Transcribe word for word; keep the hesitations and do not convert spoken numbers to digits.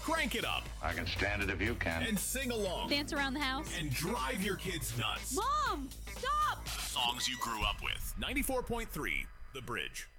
crank it up, I can stand it if you can. and sing along, Dance around the house. and drive your kids nuts. Mom, stop! Songs you grew up with. ninety-four point three, The Bridge.